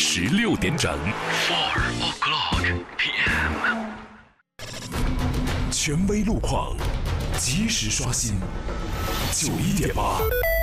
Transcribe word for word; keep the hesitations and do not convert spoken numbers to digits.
十六点整。Four o'clock P M。权威路况，及时刷新。九一点八